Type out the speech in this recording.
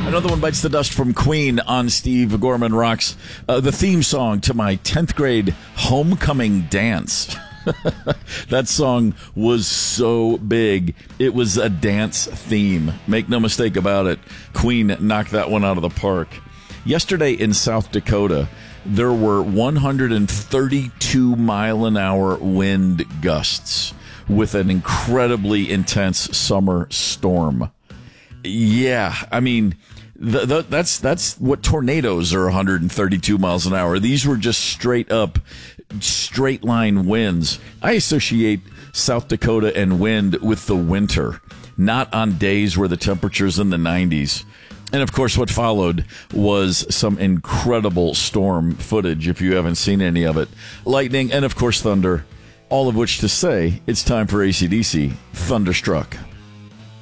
Another one bites the dust from Queen on Steve Gorman Rocks. The theme song to my 10th grade homecoming dance. That song was so big. It was a dance theme. Make no mistake about it. Queen knocked that one out of the park. Yesterday in South Dakota, there were 132 mile an hour wind gusts with an incredibly intense summer storm. Yeah, I mean, that's what tornadoes are, 132 miles an hour. These were just straight up, straight line winds. I associate South Dakota and wind with the winter, not on days where the temperature's in the 90s. And, of course, what followed was some incredible storm footage, if you haven't seen any of it. Lightning and, of course, thunder, all of which to say it's time for AC/DC Thunderstruck.